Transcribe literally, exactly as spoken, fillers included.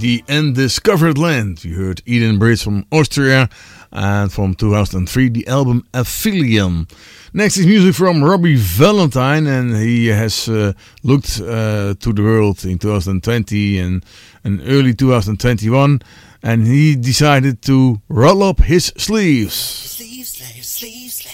The Undiscovered Land. You heard Eden Bridge from Austria, and from two thousand three the album Aphelion. Next is music from Robbie Valentine, and he has uh, looked uh, to the world in two thousand twenty and, and early two thousand twenty-one, and he decided to roll up his sleeves. Sleeves, sleeves, sleeves.